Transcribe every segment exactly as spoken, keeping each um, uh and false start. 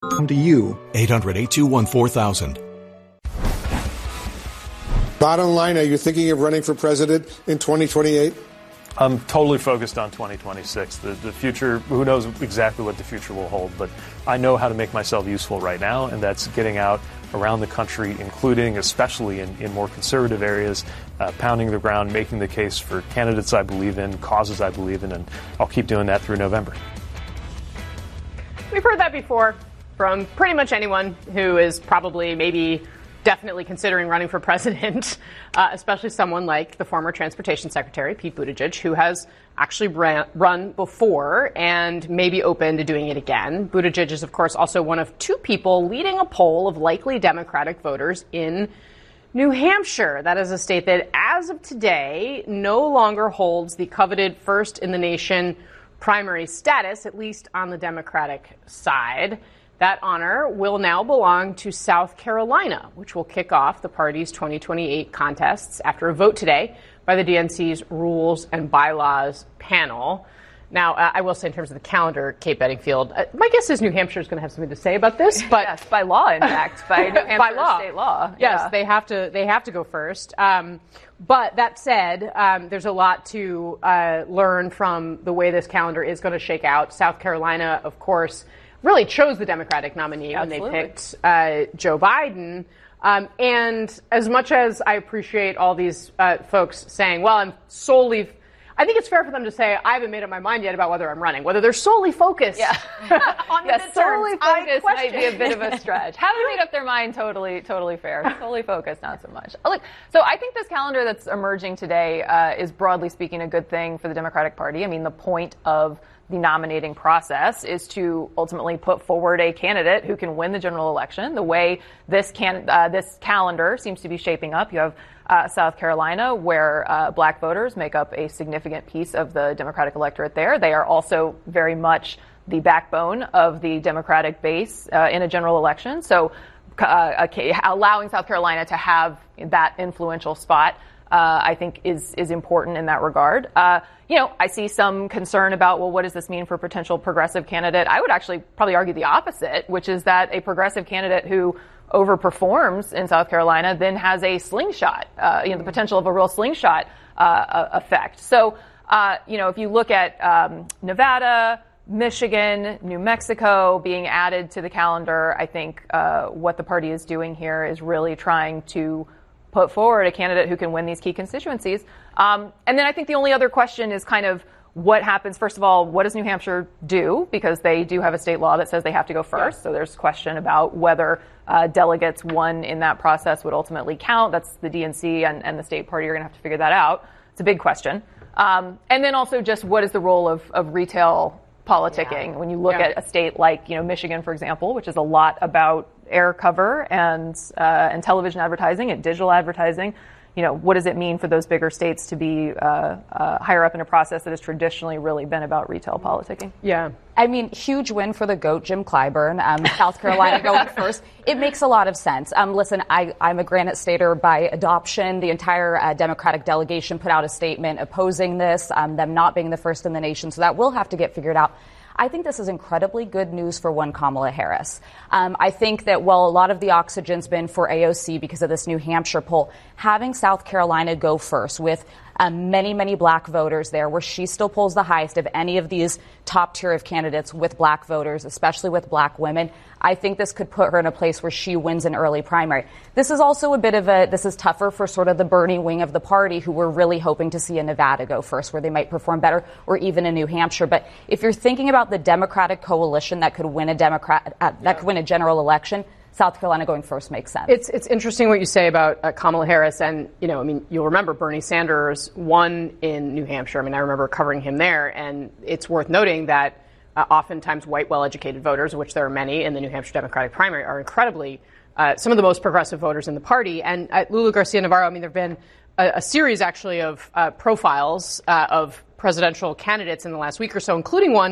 Come to you. eight hundred, eight two one, four thousand. Bottom line, are you thinking of running for president in twenty twenty-eight? I'm totally focused on twenty twenty-six. The, the future, who knows exactly what the future will hold, but I know how to make myself useful right now, and that's getting out around the country, including especially in, in more conservative areas, uh, pounding the ground, making the case for candidates I believe in, causes I believe in, and I'll keep doing that through November. We've heard that before from pretty much anyone who is probably maybe definitely considering running for president, uh, especially someone like the former transportation secretary, Pete Buttigieg, who has actually ran, run before and may be open to doing it again. Buttigieg is, of course, also one of two people leading a poll of likely Democratic voters in New Hampshire. That is a state that, as of today, no longer holds the coveted first in the nation primary status, at least on the Democratic side. That honor will now belong to South Carolina, which will kick off the party's twenty twenty-eight contests after a vote today by the D N C's Rules and Bylaws panel. Now, uh, I will say in terms of the calendar, Kate Bedingfield, uh, my guess is New Hampshire is going to have something to say about this. But yes, by law, in fact, by New Hampshire by law. state law. Yes, yeah. they have to. They have to go first. Um, but that said, um, there's a lot to uh, learn from the way this calendar is going to shake out. South Carolina, of course, really chose the Democratic nominee Absolutely. when they picked uh, Joe Biden. Um, and as much as I appreciate all these uh, folks saying, well, I'm solely, I think it's fair for them to say, I haven't made up my mind yet about whether I'm running, whether they're solely focused yeah. on the yes, midterms. solely focused I might be a bit of a stretch. Haven't made up their mind, totally, totally fair. Solely focused, not so much. Look, so I think this calendar that's emerging today uh, is broadly speaking a good thing for the Democratic Party. I mean, the point of the nominating process is to ultimately put forward a candidate who can win the general election. The way this can uh, this calendar seems to be shaping up, you have uh, South Carolina, where uh, black voters make up a significant piece of the Democratic electorate there. They are also very much the backbone of the Democratic base uh, in a general election. So uh, okay, allowing South Carolina to have that influential spot Uh, I think is is important in that regard. Uh, you know, I see some concern about, well, what does this mean for a potential progressive candidate? I would actually probably argue the opposite, which is that a progressive candidate who overperforms in South Carolina then has a slingshot, uh, you know, the potential of a real slingshot uh, effect. So, uh, you know, if you look at um, Nevada, Michigan, New Mexico being added to the calendar, I think uh, what the party is doing here is really trying to put forward a candidate who can win these key constituencies. Um, and then I think the only other question is kind of what happens. First of all, what does New Hampshire do? Because they do have a state law that says they have to go first. Yeah. So there's question about whether uh, delegates won in that process would ultimately count. That's the D N C and, and the state party are going to have to figure that out. It's a big question. Um, and then also just what is the role of, of retail politicking? Yeah. When you look yeah. at a state like, you know, Michigan, for example, which is a lot about air cover and uh, and television advertising and digital advertising, you know, what does it mean for those bigger states to be uh, uh, higher up in a process that has traditionally really been about retail politicking? Yeah. I mean, huge win for the GOAT, Jim Clyburn. Um, South Carolina going first. It makes a lot of sense. Um, listen, I, I'm a Granite Stater by adoption. The entire uh, Democratic delegation put out a statement opposing this, um, them not being the first in the nation. So that will have to get figured out. I think this is incredibly good news for one Kamala Harris. Um, I think that while a lot of the oxygen's been for A O C because of this New Hampshire poll, having South Carolina go first with um, many, many black voters there, where she still polls the highest of any of these top tier of candidates with black voters, especially with black women, I think this could put her in a place where she wins an early primary. This is also a bit of a, this is tougher for sort of the Bernie wing of the party who were really hoping to see a Nevada go first, where they might perform better, or even in New Hampshire. But if you're thinking about the Democratic coalition that could win a Democrat, uh, that yeah. could win a general election, South Carolina going first makes sense. It's it's interesting what you say about uh, Kamala Harris, and you know, I mean, you'll remember Bernie Sanders won in New Hampshire. I mean, I remember covering him there, and it's worth noting that uh, oftentimes white, well-educated voters, of which there are many in the New Hampshire Democratic primary, are incredibly uh, some of the most progressive voters in the party. And uh, Lulu Garcia-Navarro, I mean, there have been a, a series actually of uh, profiles uh, of presidential candidates in the last week or so, including one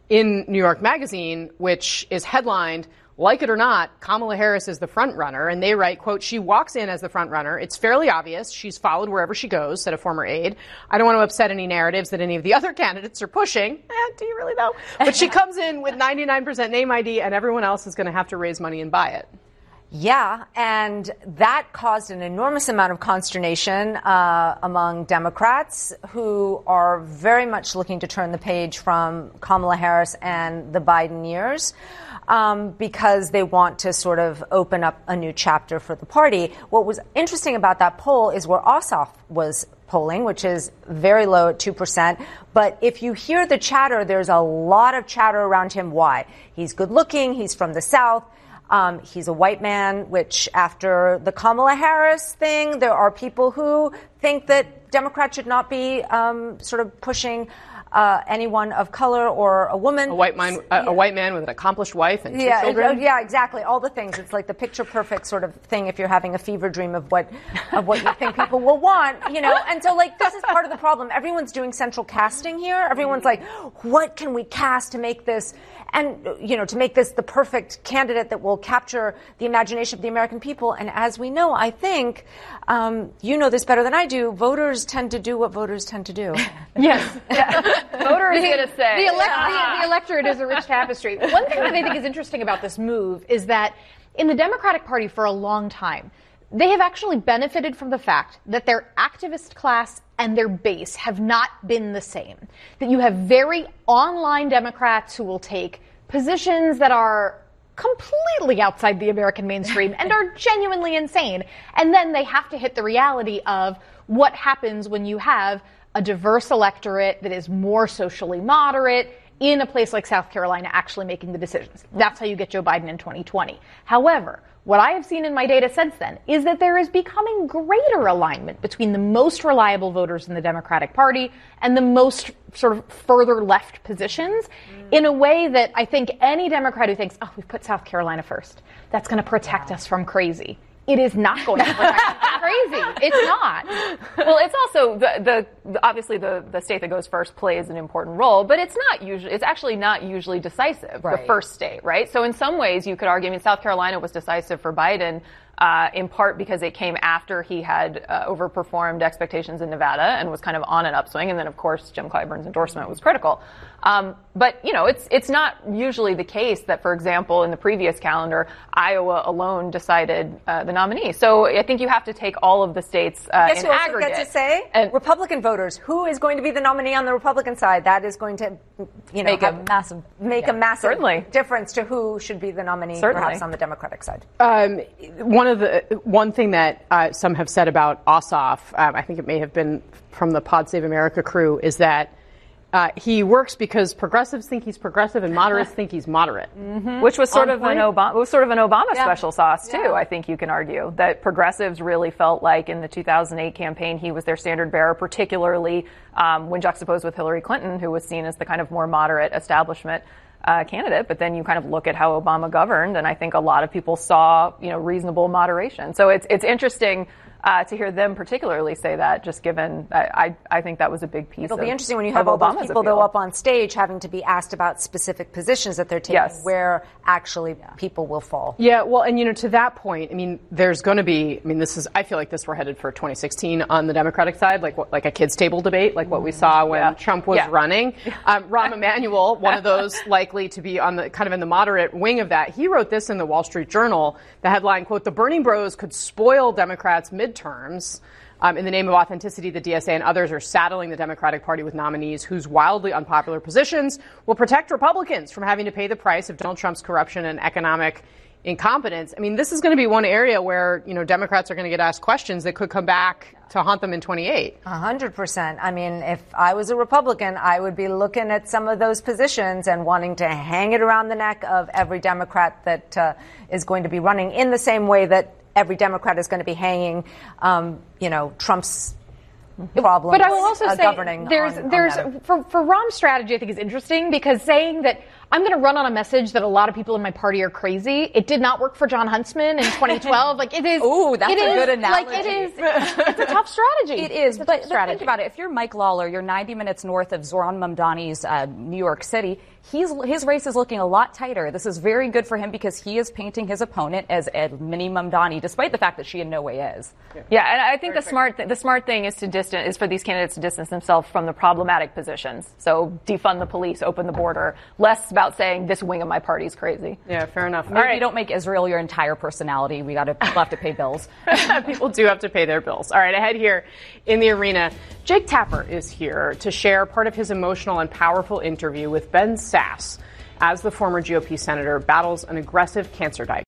in New York Magazine, which is headlined, "Like it or not, Kamala Harris is the front runner." And they write, quote, "She walks in as the front runner. It's fairly obvious. She's followed wherever she goes," said a former aide. "I don't want to upset any narratives that any of the other candidates are pushing." Eh, do you really though? But she comes in with ninety-nine percent name I D and everyone else is going to have to raise money and buy it. Yeah, and that caused an enormous amount of consternation uh, among Democrats who are very much looking to turn the page from Kamala Harris and the Biden years um, because they want to sort of open up a new chapter for the party. What was interesting about that poll is where Ossoff was polling, which is very low at two percent. But if you hear the chatter, there's a lot of chatter around him. Why? He's good looking. He's from the South. Um, he's a white man, which after the Kamala Harris thing, there are people who think that Democrats should not be um, sort of pushing uh, anyone of color or a woman. A white man, a, a white man with an accomplished wife and two yeah, children. Yeah, exactly. All the things. It's like the picture perfect sort of thing if you're having a fever dream of what of what you think people will want, you know. And so, like, this is part of the problem. Everyone's doing central casting here. Everyone's like, what can we cast to make this and, you know, to make this the perfect candidate that will capture the imagination of the American people. And as we know, I think, um, you know this better than I do, voters tend to do what voters tend to do. Yes. Yeah. Voters the, going to say. The, elect- the, the electorate is a rich tapestry. One thing that I think is interesting about this move is that in the Democratic Party for a long time, they have actually benefited from the fact that their activist class and their base have not been the same. That you have very online Democrats who will take positions that are completely outside the American mainstream and are genuinely insane. And then they have to hit the reality of what happens when you have a diverse electorate that is more socially moderate in a place like South Carolina actually making the decisions. That's how you get Joe Biden in twenty twenty. However, what I have seen in my data since then is that there is becoming greater alignment between the most reliable voters in the Democratic Party and the most sort of further left positions mm. in a way that I think any Democrat who thinks, oh, we've put South Carolina first, that's going to protect yeah. us from crazy. It is not going to protect us from crazy. It's not. Well, it's also the, the obviously the, the state that goes first plays an important role, but it's not usually, it's actually not usually decisive, right. the first state, right? So in some ways you could argue, I mean, South Carolina was decisive for Biden, uh, in part because it came after he had uh, overperformed expectations in Nevada and was kind of on an upswing. And then, of course, Jim Clyburn's endorsement was critical. Um, but, you know, it's it's not usually the case that, for example, in the previous calendar, Iowa alone decided uh, the nominee. So I think you have to take all of the states uh, Guess in who also aggregate. Get to say? And Republican voters. Who is going to be the nominee on the Republican side? That is going to, you know, make a massive make yeah, a massive certainly. difference to who should be the nominee, certainly. perhaps on the Democratic side. Um, one of the one thing that uh, some have said about Ossoff, um, I think it may have been from the Pod Save America crew, is that Uh, he works because progressives think he's progressive and moderates think he's moderate, mm-hmm. which was sort On of point. an Obama, was sort of an Obama Yeah. special sauce too. Yeah. I think you can argue that progressives really felt like in the two thousand eight campaign he was their standard bearer, particularly um, when juxtaposed with Hillary Clinton, who was seen as the kind of more moderate establishment uh, candidate. But then you kind of look at how Obama governed, and I think a lot of people saw, you know, reasonable moderation. So it's it's interesting. Uh, to hear them particularly say that, just given, I, I, I think that was a big piece. It'll of, be interesting when you have all Obama's those people, appeal. though, up on stage having to be asked about specific positions that they're taking, Yes. where actually people will fall. Yeah, well, and, you know, to that point, I mean, there's going to be, I mean, this is, I feel like this we're headed for twenty sixteen on the Democratic side, like what, like a kids' table debate, like what we saw when Yeah. Trump was Yeah. running. Um, Rahm Emanuel, one of those likely to be on the kind of in the moderate wing of that, he wrote this in the Wall Street Journal, the headline, quote, "The Bernie Bros could spoil Democrats' midterms." Um, in the name of authenticity, the D S A and others are saddling the Democratic Party with nominees whose wildly unpopular positions will protect Republicans from having to pay the price of Donald Trump's corruption and economic incompetence. I mean, this is going to be one area where, you know, Democrats are going to get asked questions that could come back to haunt them in twenty-eight. A hundred percent. I mean, if I was a Republican, I would be looking at some of those positions and wanting to hang it around the neck of every Democrat that uh, is going to be running, in the same way that every Democrat is going to be hanging, um, you know, Trump's problems. But I will also uh, say governing there's on, there's on for for Rahm's strategy, I think, is interesting, because saying that I'm going to run on a message that a lot of people in my party are crazy, it did not work for John Huntsman in twenty twelve. Like, it is. Ooh, that's it a is, good analogy. Like, it is. It's a tough strategy. It is, It's a but, tough but strategy. think about it. If you're Mike Lawler, you're ninety minutes north of Zohran Mamdani's uh, New York City. he's, his race is looking a lot tighter. This is very good for him because he is painting his opponent as a mini Mamdani, despite the fact that she in no way is. Yeah, yeah and I think very the smart th- the smart thing is to distance is for these candidates to distance themselves from the problematic positions. So defund the police, open the border. Less about saying this wing of my party is crazy. Yeah, fair enough. Maybe All right. you don't make Israel your entire personality. We got to people have to pay bills. People do have to pay their bills. All right, ahead here in the arena, Jake Tapper is here to share part of his emotional and powerful interview with Ben Sasse as the former G O P senator battles an aggressive cancer diagnosis.